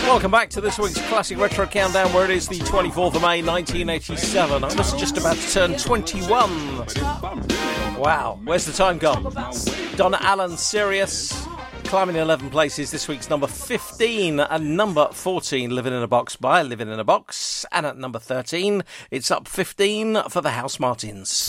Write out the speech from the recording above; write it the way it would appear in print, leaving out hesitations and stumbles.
Welcome back to this week's Classic Retro Countdown, where it is the 24th of May 1987. I was just about to turn 21. Wow, where's the time gone? Donna Allen, Sirius, climbing 11 places. This week's number 15 and number 14, Living in a Box by Living in a Box. And at number 13, it's up 15 for the House Martins.